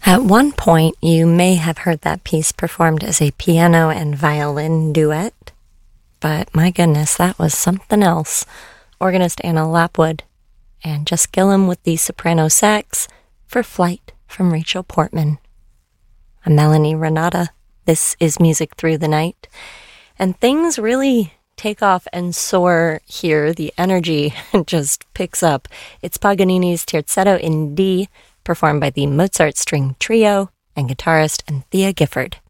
At one point, you may have heard that piece performed as a piano and violin duet, but my goodness, that was something else. Organist Anna Lapwood and Jess Gillum with the soprano sax for Flight from Rachel Portman. I'm Melanie Renata. This is Music Through the Night, and things really take off and soar here. The energy just picks up. It's Paganini's Terzetto in D, performed by the Mozart String Trio and guitarist Anthea Gifford.